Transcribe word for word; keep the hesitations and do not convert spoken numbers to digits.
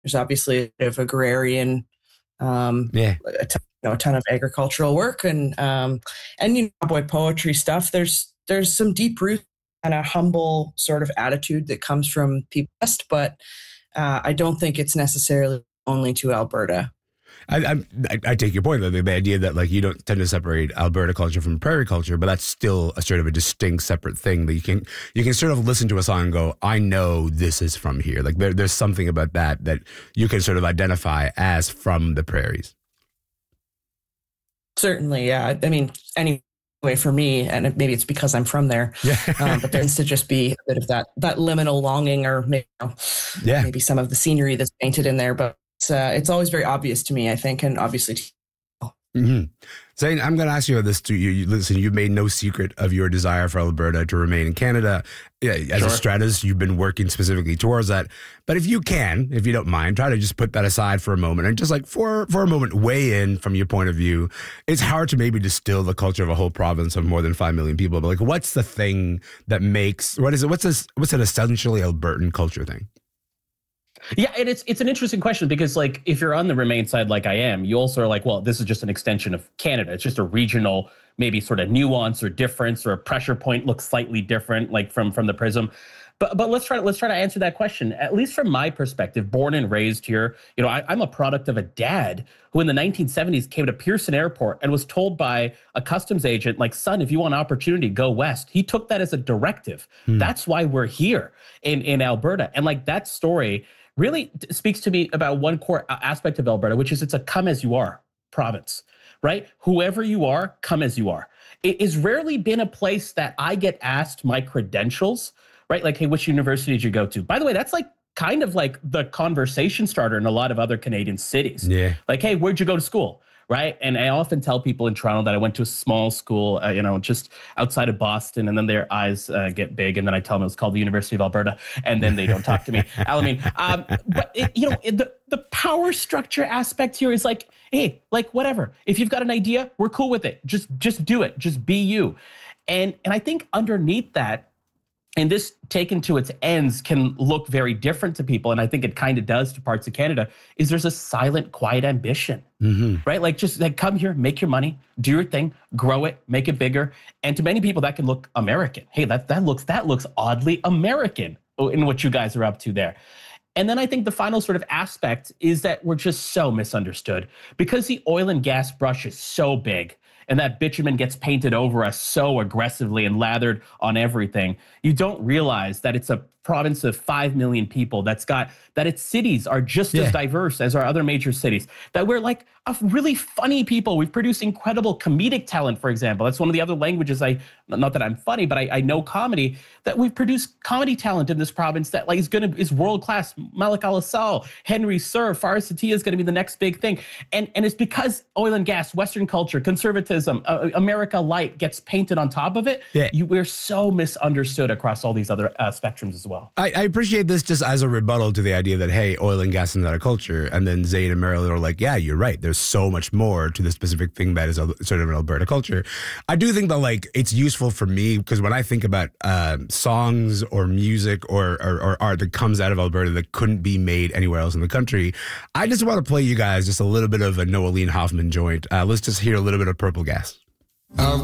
There's obviously a bit of agrarian, um, yeah, a ton, you know, a ton of agricultural work and um, and you know, cowboy poetry stuff. There's there's some deep roots and a humble sort of attitude that comes from people west, but uh, I don't think it's necessarily only to Alberta. I, I I take your point though, the, the idea that like you don't tend to separate Alberta culture from prairie culture, but that's still a sort of a distinct, separate thing that you can you can sort of listen to a song and go, I know this is from here. Like there there's something about that that you can sort of identify as from the prairies. Certainly, yeah. I mean, anyway, for me, and maybe it's because I'm from there, Yeah. um, but there tends to just be a bit of that that liminal longing, or maybe, you know, yeah. maybe some of the scenery that's painted in there, but. It's, uh, it's always very obvious to me, I think, and obviously to you. Mm-hmm. Zane, I'm going to ask you about this too. You, you listen, you've made no secret of your desire for Alberta to remain in Canada. Yeah, as Sure. a strategist, you've been working specifically towards that. But if you can, if you don't mind, try to just put that aside for a moment and just like for, for a moment, weigh in from your point of view. It's hard to maybe distill the culture of a whole province of more than five million people. But like, what's the thing that makes, what is it? What's this, what's an essentially Albertan culture thing? Yeah, and it's it's an interesting question because, like, if you're on the Remain side like I am, you also are like, well, this is just an extension of Canada. It's just a regional, maybe sort of nuance or difference, or a pressure point looks slightly different, like from from the prism. But but let's try to let's try to answer that question. At least from my perspective, born and raised here, you know, I, I'm a product of a dad who in the nineteen seventies came to Pearson Airport and was told by a customs agent, like, son, if you want opportunity, go west. He took that as a directive. Hmm. That's why we're here in in Alberta, and like that story really speaks to me about one core aspect of Alberta, which is it's a come as you are province, right? Whoever you are, come as you are. It has rarely been a place that I get asked my credentials, right? Like, hey, which university did you go to? By the way, that's like kind of like the conversation starter in a lot of other Canadian cities. Yeah. Like, hey, where'd you go to school? Right. And I often tell people in Toronto that I went to a small school, uh, you know, just outside of Boston, and then their eyes uh, get big. And then I tell them it was called the University of Alberta, and then they don't talk to me. Alameen. Um, but, it, you know, it, the, the power structure aspect here is like, hey, like, whatever. If you've got an idea, we're cool with it. Just just do it. Just be you. And and I think underneath that, and this taken to its ends can look very different to people, and I think it kind of does to parts of Canada, is there's a silent, quiet ambition, mm-hmm. right? Like just like come here, make your money, do your thing, grow it, make it bigger. And to many people that can look American. Hey, that that looks that looks oddly American in what you guys are up to there. And then I think the final sort of aspect is that we're just so misunderstood because the oil and gas brush is so big. And that bitumen gets painted over us so aggressively and lathered on everything. You don't realize that it's a province of five million people that's got, that its cities are just yeah. as diverse as our other major cities, that we're like a really funny people. We've produced incredible comedic talent, for example. That's one of the other languages I, not that I'm funny, but I, I know comedy, that we've produced comedy talent in this province that like is going to, is world-class. Malik Al-Assal, Henry Sir, Faris Satia is going to be the next big thing. And, and it's because oil and gas, Western culture, conservatism, uh, America Light gets painted on top of it. Yeah. You, we're so misunderstood across all these other uh, spectrms as well. I, I appreciate this just as a rebuttal to the idea that, hey, oil and gas is not a culture. And then Zane and Marilyn are like, yeah, you're right. There's so much more to the specific thing that is a, sort of an Alberta culture. I do think that, like, it's useful for me because when I think about uh, songs or music or, or, or art that comes out of Alberta that couldn't be made anywhere else in the country, I just want to play you guys just a little bit of a Noeline Hoffman joint. Uh, let's just hear a little bit of Purple Gas. Um.